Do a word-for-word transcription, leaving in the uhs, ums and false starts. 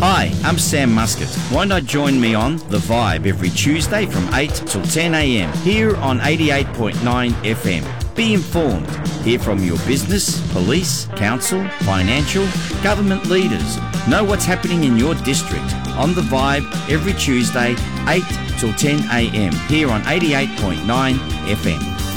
Hi, I'm Sam Muscat. Why not join me on The Vibe every Tuesday from eight till ten a.m. here on eighty-eight point nine F M. Be informed. Hear from your business, police, council, financial, government leaders. Know what's happening in your district on The Vibe every Tuesday, eight till ten a.m. here on eighty-eight point nine F M.